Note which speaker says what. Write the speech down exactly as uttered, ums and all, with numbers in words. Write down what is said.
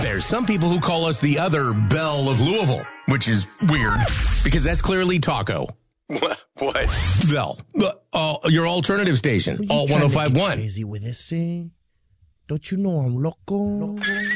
Speaker 1: There's some people who call us the other Belle of Louisville, which is weird because that's clearly Taco.
Speaker 2: What? What?
Speaker 1: Bell. Uh, your alternative station,
Speaker 3: You
Speaker 1: Alt
Speaker 3: trying to
Speaker 1: one oh five
Speaker 3: get
Speaker 1: point one.
Speaker 3: Crazy with this, eh? Don't you know I'm loco? loco?